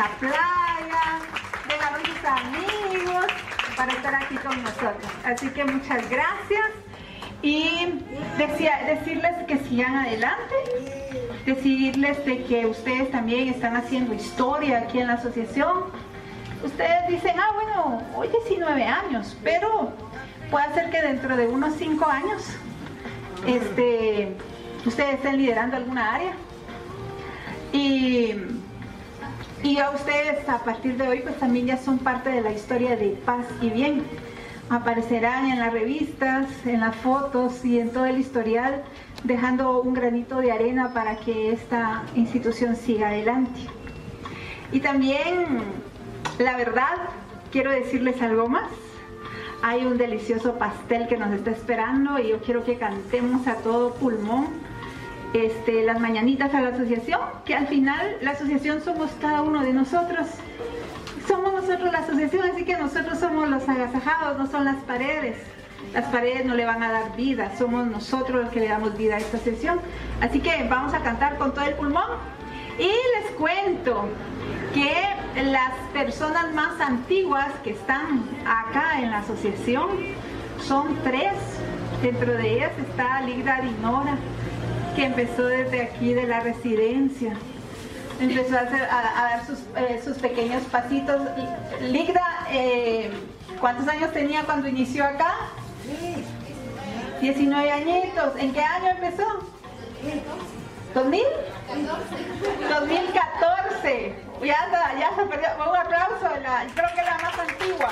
la playa, dejaron sus amigos para estar aquí con nosotros. Así que muchas gracias y decirles que sigan adelante, decirles de que ustedes también están haciendo historia aquí en la asociación. Ustedes dicen, bueno, hoy 19 años, pero puede ser que dentro de unos 5 años ustedes estén liderando alguna área. Y a ustedes a partir de hoy pues también ya son parte de la historia de Paz y Bien. Aparecerán en las revistas, en las fotos y en todo el historial, dejando un granito de arena para que esta institución siga adelante. Y también, la verdad, quiero decirles algo más. Hay un delicioso pastel que nos está esperando y yo quiero que cantemos a todo pulmón las mañanitas a la asociación, que al final la asociación somos cada uno de nosotros. Somos nosotros la asociación, así que nosotros somos los agasajados, no son las paredes. Las paredes no le van a dar vida, somos nosotros los que le damos vida a esta asociación. Así que vamos a cantar con todo el pulmón. Y les cuento que las personas más antiguas que están acá en la asociación son 3. Dentro de ellas está Ligda Dinora, que empezó desde aquí de la residencia. Empezó a dar sus pequeños pasitos. Ligda, ¿cuántos años tenía cuando inició acá? 19 añitos. ¿En qué año empezó? ¿2000? 2014. Ya se perdió. Un aplauso. Creo que la más antigua.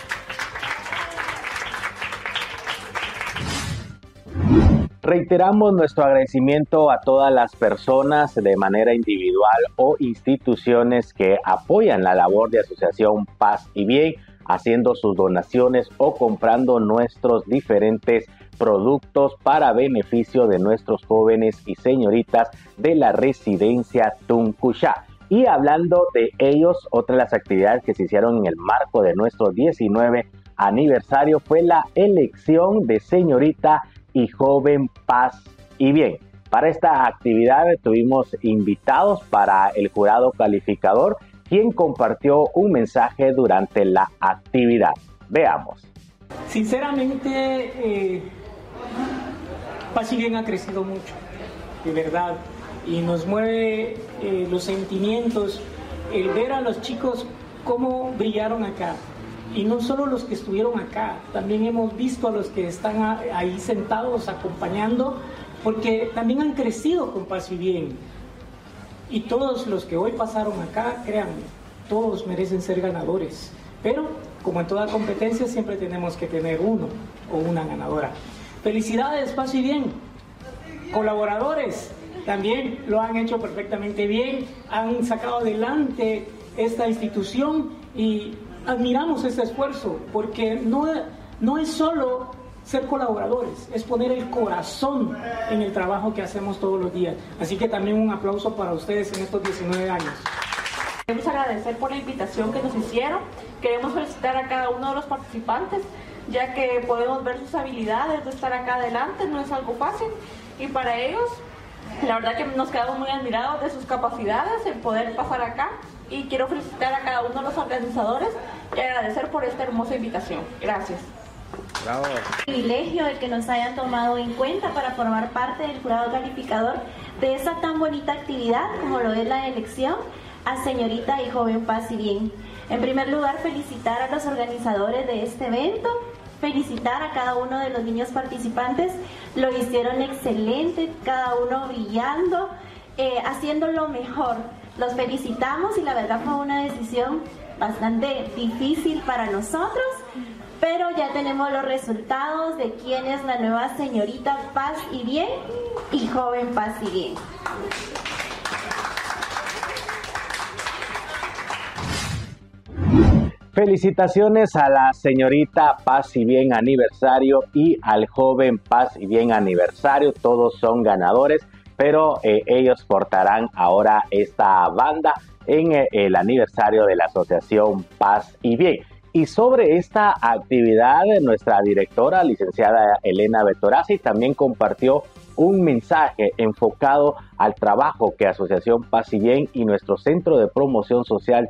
Reiteramos nuestro agradecimiento a todas las personas de manera individual o instituciones que apoyan la labor de Asociación Paz y Bien, haciendo sus donaciones o comprando nuestros diferentes productos para beneficio de nuestros jóvenes y señoritas de la residencia Tuncuchá. Y hablando de ellos, otra de las actividades que se hicieron en el marco de nuestro 19 aniversario fue la elección de señorita y joven Paz y Bien. Para esta actividad tuvimos invitados para el jurado calificador, quien compartió un mensaje durante la actividad. Veamos. Sinceramente, Paz y Bien ha crecido mucho, de verdad, y nos mueve los sentimientos, el ver a los chicos cómo brillaron acá. Y no solo los que estuvieron acá, también hemos visto a los que están ahí sentados acompañando, porque también han crecido con Paz y Bien. Y todos los que hoy pasaron acá, créanme, todos merecen ser ganadores. Pero, como en toda competencia, siempre tenemos que tener uno o una ganadora. Felicidades, Paz y Bien. Colaboradores también lo han hecho perfectamente bien, han sacado adelante esta institución y admiramos ese esfuerzo, porque no es solo ser colaboradores, es poner el corazón en el trabajo que hacemos todos los días. Así que también un aplauso para ustedes en estos 19 años. Queremos agradecer por la invitación que nos hicieron. Queremos felicitar a cada uno de los participantes, ya que podemos ver sus habilidades de estar acá adelante, no es algo fácil. Y para ellos, la verdad que nos quedamos muy admirados de sus capacidades en poder pasar acá. Y quiero felicitar a cada uno de los organizadores y agradecer por esta hermosa invitación. Gracias. Bravo. Privilegio el que nos hayan tomado en cuenta para formar parte del jurado calificador de esa tan bonita actividad como lo es la elección a señorita y joven Paz y Bien. En primer lugar, felicitar a los organizadores de este evento, felicitar a cada uno de los niños participantes. Lo hicieron excelente, cada uno brillando, haciendo lo mejor. Los felicitamos y la verdad fue una decisión bastante difícil para nosotros, pero ya tenemos los resultados de quién es la nueva señorita Paz y Bien y joven Paz y Bien. Felicitaciones a la señorita Paz y Bien aniversario y al joven Paz y Bien aniversario. Todos son ganadores, pero ellos portarán ahora esta banda en el aniversario de la Asociación Paz y Bien. Y sobre esta actividad, nuestra directora, licenciada Elena Betorazzi, también compartió un mensaje enfocado al trabajo que Asociación Paz y Bien y nuestro Centro de Promoción Social